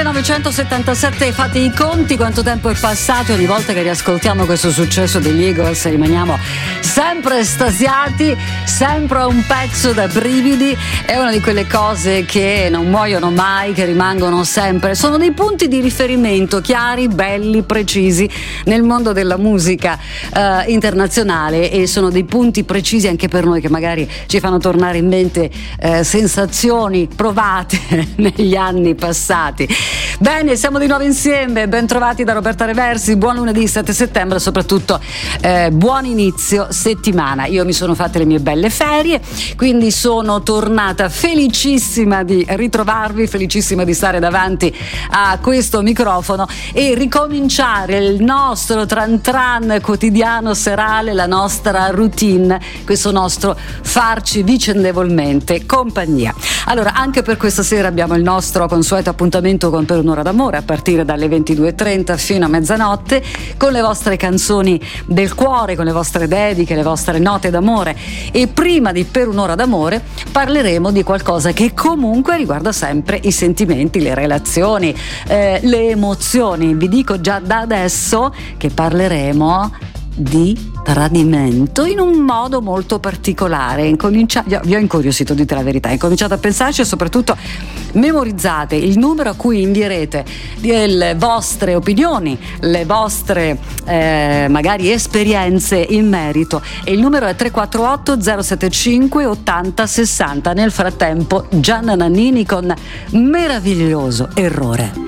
1977, fate i conti quanto tempo è passato, ogni volta che riascoltiamo questo successo degli Eagles rimaniamo sempre estasiati, sempre un pezzo da brividi. È una di quelle cose che non muoiono mai, che rimangono sempre, sono dei punti di riferimento chiari, belli, precisi nel mondo della musica internazionale, e sono dei punti precisi anche per noi che magari ci fanno tornare in mente sensazioni provate negli anni passati. Bene, siamo di nuovo insieme, ben trovati da Roberta Reversi, buon lunedì 7 settembre, soprattutto buon inizio settimana. Io mi sono fatte le mie belle ferie, quindi sono tornata felicissima di ritrovarvi, felicissima di stare davanti a questo microfono e ricominciare il nostro tran tran quotidiano serale, la nostra routine, questo nostro farci vicendevolmente compagnia. Allora, anche per questa sera abbiamo il nostro consueto appuntamento con Per un'ora d'amore a partire dalle 22:30 fino a mezzanotte, con le vostre canzoni del cuore, con le vostre dediche, le vostre note d'amore. E prima di Per un'ora d'amore parleremo di qualcosa che comunque riguarda sempre i sentimenti, le relazioni, le emozioni. Vi dico già da adesso che parleremo di tradimento in un modo molto particolare. Vi ho incuriosito, dite la verità, incominciate a pensarci e soprattutto memorizzate il numero a cui invierete le vostre opinioni, le vostre magari esperienze in merito, e il numero è 348 075 80 60. Nel frattempo Gianna Nannini con Meraviglioso errore.